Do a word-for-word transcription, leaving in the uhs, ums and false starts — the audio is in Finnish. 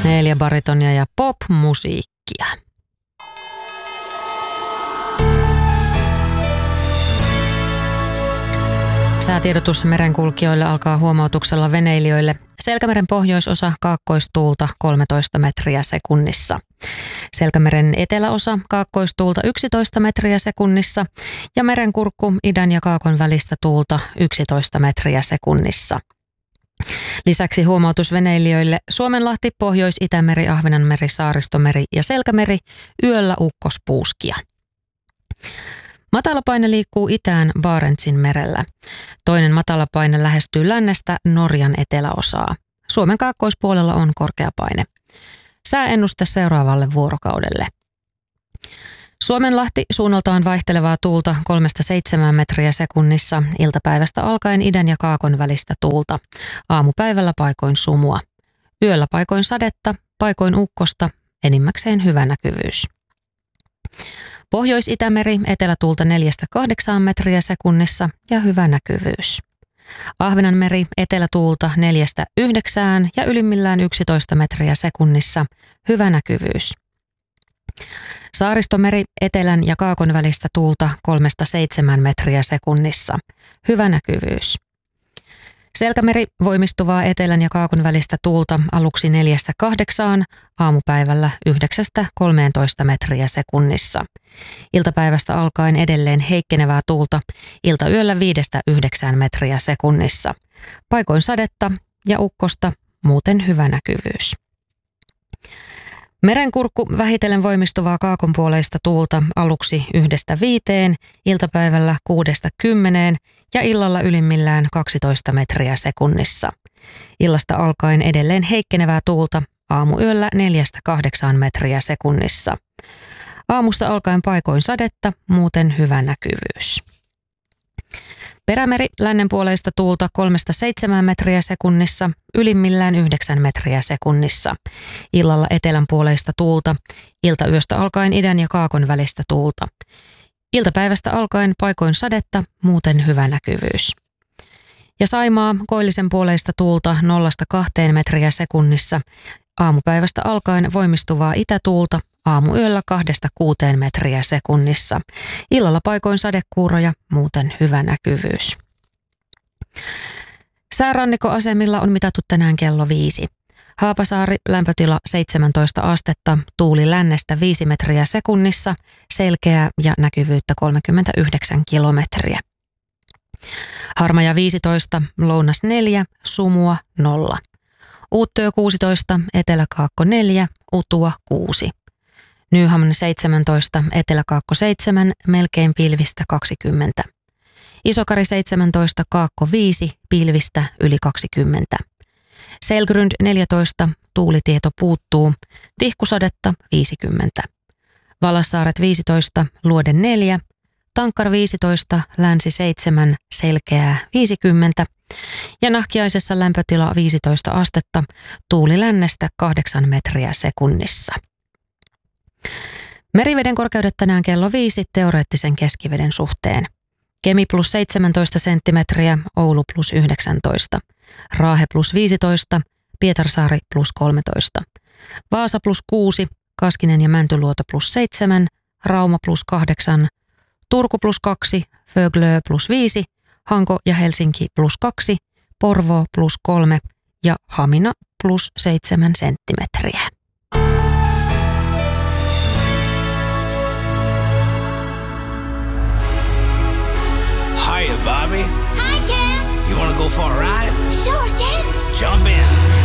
neljä baritonia ja pop-musiikkia. Säätiedotus merenkulkijoille alkaa huomautuksella veneilijöille. Selkämeren pohjoisosa kaakkoistuulta kolmetoista metriä sekunnissa. Selkämeren eteläosa kaakkoistuulta yksitoista metriä sekunnissa ja merenkurkku idän ja kaakon välistä tuulta yksitoista metriä sekunnissa. Lisäksi huomautus veneilijöille Suomenlahti, Pohjois-Itämeri, Ahvenanmeri, Saaristomeri ja Selkämeri, yöllä ukkospuuskia. Matalapaine liikkuu itään Barentsin merellä. Toinen matalapaine lähestyy lännestä Norjan eteläosaa. Suomen kaakkoispuolella on korkeapaine. Sääennuste seuraavalle vuorokaudelle. Suomenlahti suunnaltaan vaihtelevaa tuulta kolmesta seitsemään metriä sekunnissa, iltapäivästä alkaen idän ja kaakon välistä tuulta. Aamupäivällä paikoin sumua. Yöllä paikoin sadetta, paikoin ukkosta, enimmäkseen hyvä näkyvyys. Pohjois-Itämeri etelätuulta neljästä kahdeksaan metriä sekunnissa ja hyvä näkyvyys. Ahvenanmeri etelätuulta neljästä yhdeksään ja ylimmillään yksitoista metriä sekunnissa, hyvä näkyvyys. Saaristomeri etelän ja kaakon välistä tuulta kolmesta seitsemään metriä sekunnissa, hyvä näkyvyys. Selkämeri voimistuvaa etelän ja kaakon välistä tuulta aluksi neljästä kahdeksaan, aamupäivällä yhdeksästä kolmeentoista metriä sekunnissa. Iltapäivästä alkaen edelleen heikkenevää tuulta, iltayöllä viidestä yhdeksään metriä sekunnissa. Paikoin sadetta ja ukkosta, muuten hyvä näkyvyys. Merenkurkku vähitellen voimistuvaa kaakonpuoleista tuulta aluksi yhdestä viiteen, iltapäivällä kuudesta kymmeneen ja illalla ylimmillään kaksitoista metriä sekunnissa. Illasta alkaen edelleen heikkenevää tuulta, aamuyöllä neljästä kahdeksaan metriä sekunnissa. Aamusta alkaen paikoin sadetta, muuten hyvä näkyvyys. Perämeri lännenpuoleista tuulta kolmesta seitsemään metriä sekunnissa, ylimmillään yhdeksän metriä sekunnissa. Illalla etelänpuoleista tuulta, iltayöstä alkaen idän ja kaakon välistä tuulta. Iltapäivästä alkaen paikoin sadetta, muuten hyvä näkyvyys. Ja Saimaa koillisen puoleista tuulta nollasta kahteen metriä sekunnissa. Aamupäivästä alkaen voimistuvaa itätuulta, aamuyöllä kahdesta kuuteen metriä sekunnissa. Illalla paikoin sadekuuroja, muuten hyvä näkyvyys. Säärannikkoasemilla on mitattu tänään kello viisi. Haapasaari lämpötila seitsemäntoista astetta, tuuli lännestä viisi metriä sekunnissa, selkeää ja näkyvyyttä kolmekymmentäyhdeksän kilometriä. Harmaja viisitoista, lounas neljä, sumua nolla. Uuttöö kuusitoista, eteläkaakko neljä, utua kuusi. Nyhamn seitsemäntoista, eteläkaakko seitsemän, melkein pilvistä kaksikymmentä. Isokari seitsemäntoista, kaakko viisi, pilvistä yli kaksikymmentä. Selgrund neljätoista, tuulitieto puuttuu, tihkusadetta viisikymmentä. Valassaaret viisitoista, luode neljä, Tankkar viisitoista, länsi seitsemän, selkeää viisikymmentä. Ja Nahkiaisessa lämpötila viisitoista astetta, tuuli lännestä kahdeksan metriä sekunnissa. Meriveden korkeudet tänään kello viisi teoreettisen keskiveden suhteen. Kemi plus seitsemäntoista senttimetriä, Oulu plus yhdeksäntoista, Raahe plus viisitoista, Pietarsaari plus kolmetoista, Vaasa plus kuusi, Kaskinen ja Mäntyluoto plus seitsemän, Rauma plus kahdeksan, Turku plus kaksi, Föglö plus viisi, Hanko ja Helsinki plus kaksi, Porvoo plus kolme ja Hamina plus seitsemän senttimetriä. Hiya, Bobby. Hi, Ken. You want to go for a ride? Sure, Ken. Jump in.